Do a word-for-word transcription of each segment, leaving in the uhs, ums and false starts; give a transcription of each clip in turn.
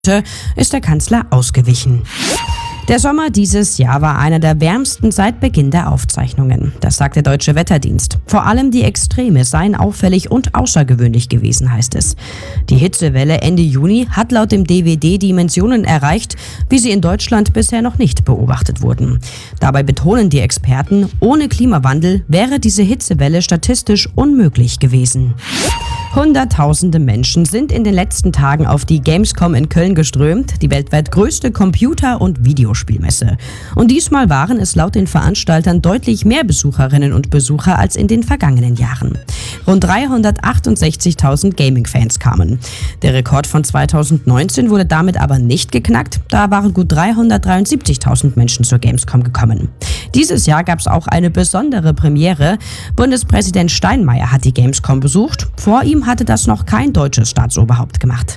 ist der Kanzler ausgewichen. Der Sommer dieses Jahr war einer der wärmsten seit Beginn der Aufzeichnungen. Das sagt der Deutsche Wetterdienst. Vor allem die Extreme seien auffällig und außergewöhnlich gewesen, heißt es. Die Hitzewelle Ende Juni hat laut dem D W D Dimensionen erreicht, wie sie in Deutschland bisher noch nicht beobachtet wurden. Dabei betonen die Experten, ohne Klimawandel wäre diese Hitzewelle statistisch unmöglich gewesen. Hunderttausende Menschen sind in den letzten Tagen auf die Gamescom in Köln geströmt, die weltweit größte Computer- und Videospielmesse. Und diesmal waren es laut den Veranstaltern deutlich mehr Besucherinnen und Besucher als in den vergangenen Jahren. Rund dreihundertachtundsechzigtausend Gaming-Fans kamen. Der Rekord von zweitausendneunzehn wurde damit aber nicht geknackt, da waren gut dreihundertdreiundsiebzigtausend Menschen zur Gamescom gekommen. Dieses Jahr gab es auch eine besondere Premiere. Bundespräsident Steinmeier hat die Gamescom besucht. Vor ihm hatte das noch kein deutsches Staatsoberhaupt gemacht.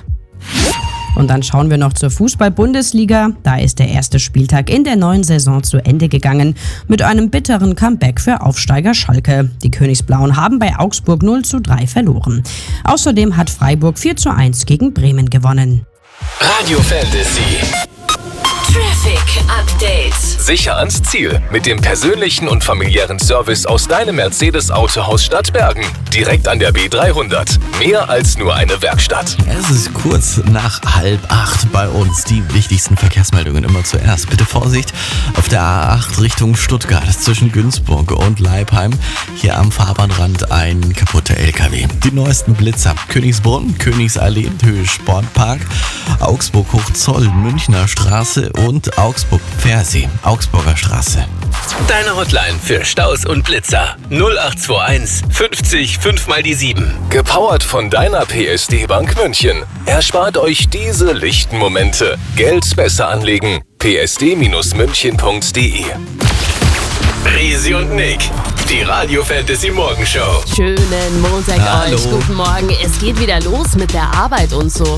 Und dann schauen wir noch zur Fußball-Bundesliga. Da ist der erste Spieltag in der neuen Saison zu Ende gegangen mit einem bitteren Comeback für Aufsteiger Schalke. Die Königsblauen haben bei Augsburg null zu drei verloren. Außerdem hat Freiburg vier zu eins gegen Bremen gewonnen. Radio Fantasy. Traffic Update. Sicher ans Ziel mit dem persönlichen und familiären Service aus deinem Mercedes-Autohaus Stadtbergen. Direkt an der B dreihundert. Mehr als nur eine Werkstatt. Es ist kurz nach halb acht bei uns. Die wichtigsten Verkehrsmeldungen immer zuerst. Bitte Vorsicht auf der A acht Richtung Stuttgart zwischen Günzburg und Leipheim. Hier am Fahrbahnrand ein kaputter L K W. Die neuesten Blitzer. Königsbrunn, Königsallee, Höhe Sportpark, Augsburg Hochzoll, Münchner Straße und Augsburg-Pfersee, Augsburger Straße. Deine Hotline für Staus und Blitzer. null acht zwei eins fünfzig fünf mal die sieben. Gepowert von deiner P S D Bank München. Erspart euch diese lichten Momente. Geld besser anlegen. p s d münchen punkt d e. Risi und Nick, die Radio Fantasy Morgenshow. Schönen Montag Hallo. euch. Guten Morgen. Es geht wieder los mit der Arbeit und so.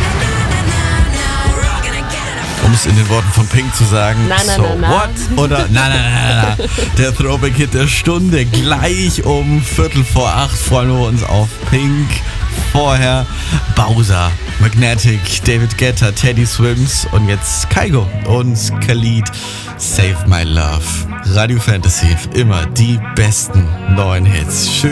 Um es in den Worten von Pink zu sagen, Na, na, so na, na. what? Oder na, na, na, na, na. Der Throwback-Hit der Stunde gleich um Viertel vor acht freuen wir uns auf Pink. Vorher Bowser, Magnetic, David Guetta, Teddy Swims und jetzt Kygo und Khalid, Save My Love. Radio Fantasy, immer die besten neuen Hits. Schön